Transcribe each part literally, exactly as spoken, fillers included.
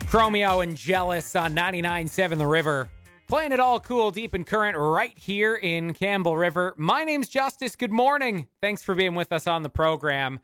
Chromeo and Jealous on ninety-nine point seven The River. Playing it all cool, deep and current right here in Campbell River. My name's Justice. Good morning. Thanks for being with us on the program.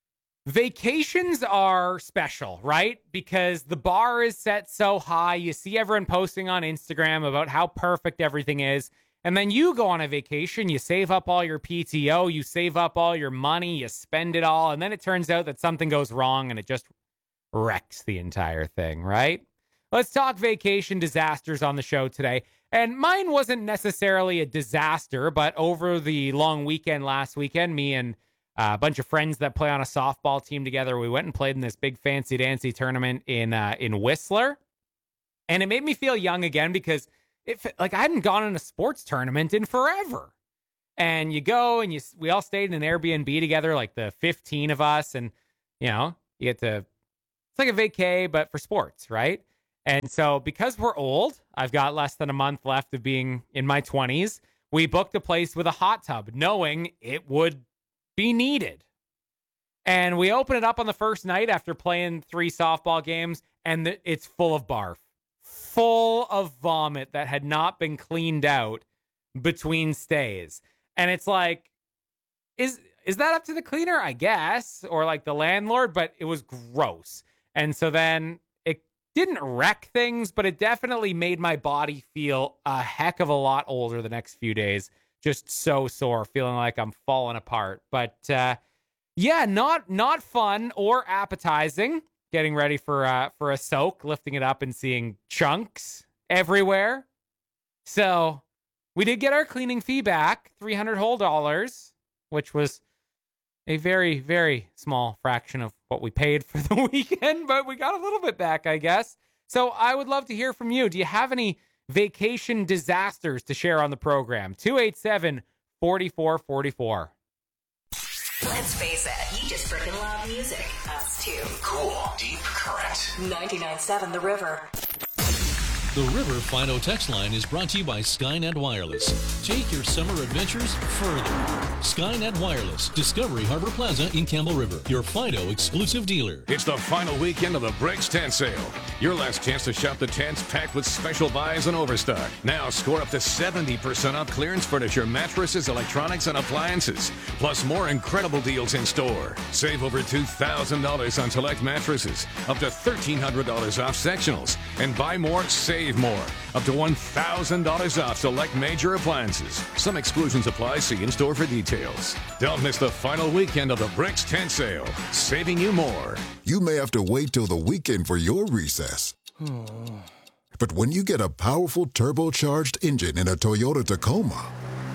Vacations are special, right? Because the bar is set so high. You see everyone posting on Instagram about how perfect everything is. And then you go on a vacation, you save up all your P T O, you save up all your money, you spend it all. And then it turns out that something goes wrong and it just wrecks the entire thing, right? Let's talk vacation disasters on the show today. And mine wasn't necessarily a disaster, but over the long weekend last weekend, me and uh, a bunch of friends that play on a softball team together, we went and played in this big fancy dancy tournament in uh, in Whistler. And it made me feel young again because it like I hadn't gone in a sports tournament in forever. And you go and you we all stayed in an Airbnb together, like the fifteen of us, and you know, you get to it's like a vacay, but for sports, right? And so because we're old, I've got less than a month left of being in my twenties. We booked a place with a hot tub, knowing it would be needed. And we open it up on the first night after playing three softball games, and the, it's full of barf, full of vomit that had not been cleaned out between stays. And it's like, is is that up to the cleaner? I guess, or like the landlord, but it was gross. And so then it didn't wreck things, but it definitely made my body feel a heck of a lot older the next few days. Just so sore, feeling like I'm falling apart. But uh, yeah, not not fun or appetizing. Getting ready for uh, for a soak, lifting it up and seeing chunks everywhere. So we did get our cleaning fee back, three hundred whole dollars, which was a very, very small fraction of what we paid for the weekend, but we got a little bit back, I guess. So I would love to hear from you. Do you have any vacation disasters to share on the program? two eight seven, four four four four. Let's face it, you just freaking love music. Us too. Cool, deep current. ninety-nine point seven The River. The River Fido text line is brought to you by Skynet Wireless. Take your summer adventures further. Skynet Wireless, Discovery Harbor Plaza in Campbell River, your Fido exclusive dealer. It's the final weekend of the Bricks Tent Sale. Your last chance to shop the tents packed with special buys and overstock. Now score up to seventy percent off clearance furniture, mattresses, electronics, and appliances. Plus more incredible deals in store. Save over two thousand dollars on select mattresses, up to thirteen hundred dollars off sectionals, and buy more, save more. Up to one thousand dollars off select major appliances. Some exclusions apply. See in-store for details. Don't miss the final weekend of the Bricks Tent Sale. Saving you more. You may have to wait till the weekend for your recess. But when you get a powerful turbocharged engine in a Toyota Tacoma,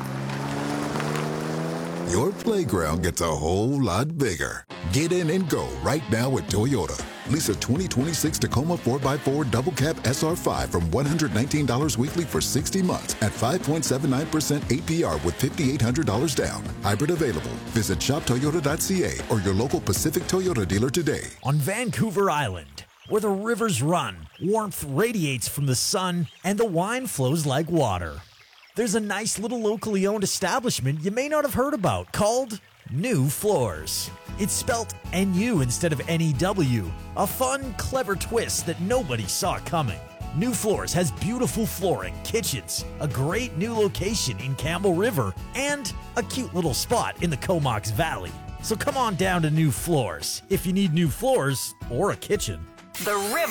your playground gets a whole lot bigger. Get in and go right now at Toyota. Lease a twenty twenty-six Tacoma four by four Double Cab S R five from one hundred nineteen dollars weekly for sixty months at five point seven nine percent A P R with five thousand eight hundred dollars down. Hybrid available. Visit shop toyota dot c a or your local Pacific Toyota dealer today. On Vancouver Island, where the rivers run, warmth radiates from the sun, and the wine flows like water, there's a nice little locally owned establishment you may not have heard about called New Floors. It's spelt N U instead of N E W, a fun, clever twist that nobody saw coming. New Floors has beautiful flooring, kitchens, a great new location in Campbell River, and a cute little spot in the Comox Valley. So come on down to New Floors if you need new floors or a kitchen. The River.